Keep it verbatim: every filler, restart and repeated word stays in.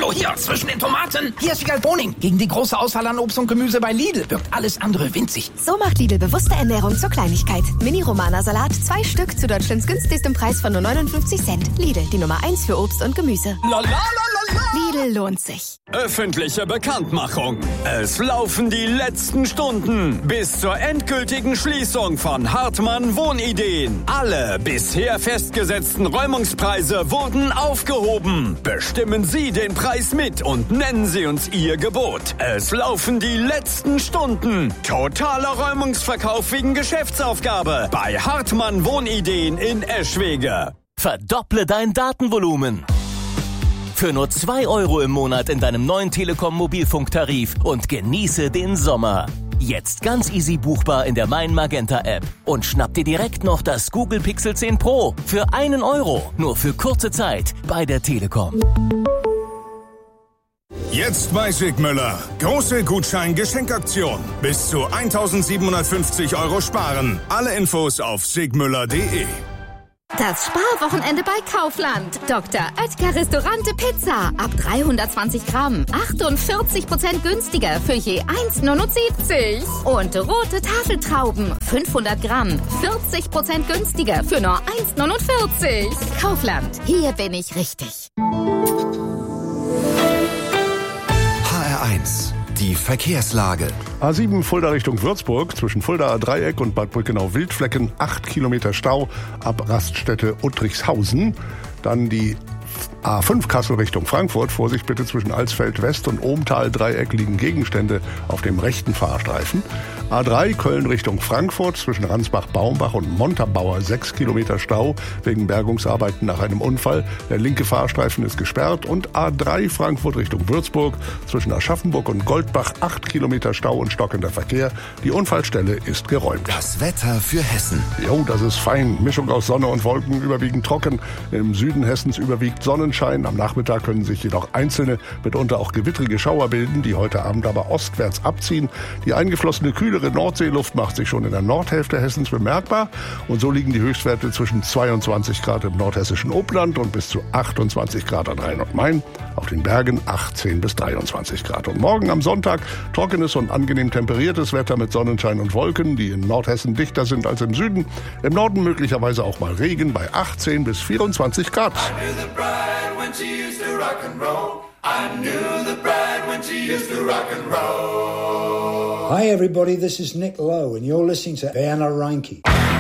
Hallo, hier, zwischen den Tomaten. Hier ist Wiegald Boning. Gegen die große Auswahl an Obst und Gemüse bei Lidl wirkt alles andere winzig. So macht Lidl bewusste Ernährung zur Kleinigkeit. Mini-Romana-Salat, zwei Stück zu Deutschlands günstigstem Preis von nur neunundfünfzig Cent. Lidl, die Nummer eins für Obst und Gemüse. La, la, la, la, la. Lidl lohnt sich. Öffentliche Bekanntmachung. Es laufen die letzten Stunden bis zur endgültigen Schließung von Hartmann Wohnideen. Alle bisher festgesetzten Räumungspreise wurden aufgehoben. Bestimmen Sie den Preis mit und nennen Sie uns Ihr Gebot. Es laufen die letzten Stunden. Totaler Räumungsverkauf wegen Geschäftsaufgabe bei Hartmann Wohnideen in Eschwege. Verdopple dein Datenvolumen. Für nur zwei Euro im Monat in deinem neuen Telekom-Mobilfunktarif und genieße den Sommer. Jetzt ganz easy buchbar in der Mein Magenta App. Und schnapp dir direkt noch das Google Pixel zehn Pro für einen Euro. Nur für kurze Zeit bei der Telekom. Jetzt bei Sigmüller. Große Gutschein-Geschenkaktion. Bis zu eintausendsiebenhundertfünfzig Euro sparen. Alle Infos auf sigmüller punkt de. Das Sparwochenende bei Kaufland. Doktor Oetker Restaurante Pizza. Ab dreihundertzwanzig Gramm. achtundvierzig Prozent günstiger für je eins Komma neunundsiebzig. Und rote Tafeltrauben. fünfhundert Gramm. vierzig Prozent günstiger für nur eins Komma neunundvierzig. Kaufland. Hier bin ich richtig. H R eins. Die Verkehrslage. A sieben Fulda Richtung Würzburg, zwischen Fuldaer Dreieck und Bad Brückenau-Wildflecken, acht Kilometer Stau ab Raststätte Uttrichshausen. Dann die A fünf Kassel Richtung Frankfurt. Vorsicht bitte, zwischen Alsfeld West und Ohmtal-Dreieck liegen Gegenstände auf dem rechten Fahrstreifen. A drei Köln Richtung Frankfurt, zwischen Ransbach-Baumbach und Montabaur sechs Kilometer Stau wegen Bergungsarbeiten nach einem Unfall. Der linke Fahrstreifen ist gesperrt. Und A drei Frankfurt Richtung Würzburg, zwischen Aschaffenburg und Goldbach acht Kilometer Stau und stockender Verkehr. Die Unfallstelle ist geräumt. Das Wetter für Hessen. Jo, das ist fein. Mischung aus Sonne und Wolken, überwiegend trocken. Im Süden Hessens überwiegt Sonnenschein. Am Nachmittag können sich jedoch einzelne, mitunter auch gewittrige Schauer bilden, die heute Abend aber ostwärts abziehen. Die eingeflossene kühlere Nordseeluft macht sich schon in der Nordhälfte Hessens bemerkbar. Und so liegen die Höchstwerte zwischen zweiundzwanzig Grad im nordhessischen Oppland und bis zu achtundzwanzig Grad an Rhein und Main. Auf den Bergen achtzehn bis dreiundzwanzig Grad. Und morgen am Sonntag trockenes und angenehm temperiertes Wetter mit Sonnenschein und Wolken, die in Nordhessen dichter sind als im Süden. Im Norden möglicherweise auch mal Regen bei achtzehn bis vierundzwanzig Grad. She used to rock and roll. I knew the bride when she used to rock and roll. Hi everybody, this is Nick Lowe and you're listening to Diana Reinke.